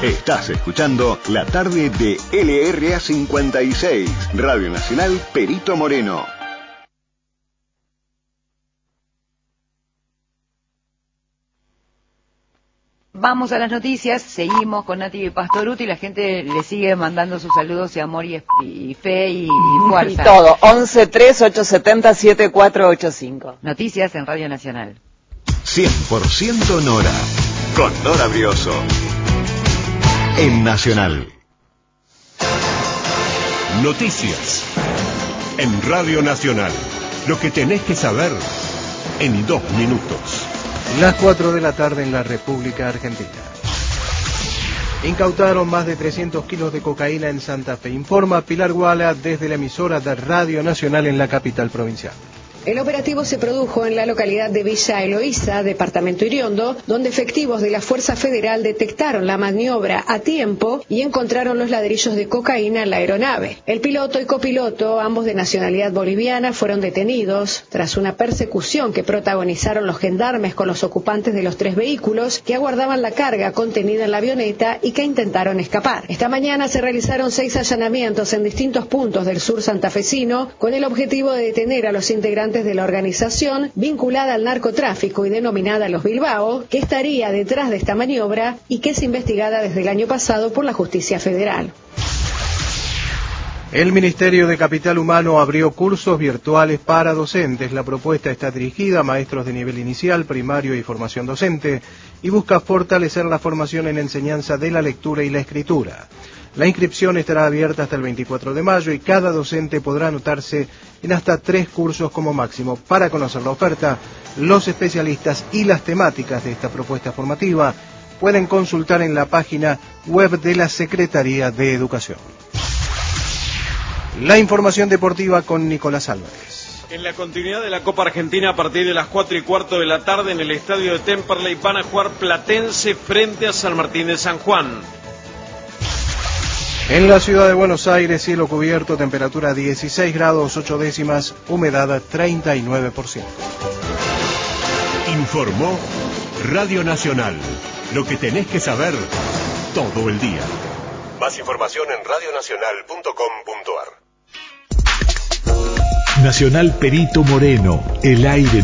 Estás escuchando la tarde de LRA 56, Radio Nacional Perito Moreno. Vamos a las noticias, seguimos con Nati Pastoruti y la gente le sigue mandando sus saludos y amor y fe y fuerza. Y todo, 11-3870-7485. Noticias en Radio Nacional. 100% Nora, con Nora Brioso. En Nacional. Noticias en Radio Nacional. Lo que tenés que saber en 2 minutos. Las 4 de la tarde en la República Argentina. Incautaron más de 300 kilos de cocaína en Santa Fe. Informa Pilar Guala desde la emisora de Radio Nacional en la capital provincial. El operativo se produjo en la localidad de Villa Eloísa, departamento Iriondo, donde efectivos de la Fuerza Federal detectaron la maniobra a tiempo y encontraron los ladrillos de cocaína en la aeronave. El piloto y copiloto, ambos de nacionalidad boliviana, fueron detenidos tras una persecución que protagonizaron los gendarmes con los ocupantes de los 3 vehículos que aguardaban la carga contenida en la avioneta y que intentaron escapar. Esta mañana se realizaron 6 allanamientos en distintos puntos del sur santafesino con el objetivo de detener a los integrantes de la organización vinculada al narcotráfico y denominada Los Bilbao, que estaría detrás de esta maniobra y que es investigada desde el año pasado por la Justicia Federal. El Ministerio de Capital Humano abrió cursos virtuales para docentes. La propuesta está dirigida a maestros de nivel inicial, primario y formación docente y busca fortalecer la formación en enseñanza de la lectura y la escritura. La inscripción estará abierta hasta el 24 de mayo y cada docente podrá anotarse en hasta 3 cursos como máximo. Para conocer la oferta, los especialistas y las temáticas de esta propuesta formativa pueden consultar en la página web de la Secretaría de Educación. La información deportiva con Nicolás Álvarez. En la continuidad de la Copa Argentina, a partir de las 4:15 de la tarde en el estadio de Temperley van a jugar Platense frente a San Martín de San Juan. En la ciudad de Buenos Aires, cielo cubierto, temperatura 16 grados 8 décimas, humedad 39%. Informó Radio Nacional. Lo que tenés que saber todo el día. Más información en radionacional.com.ar. Nacional Perito Moreno, el aire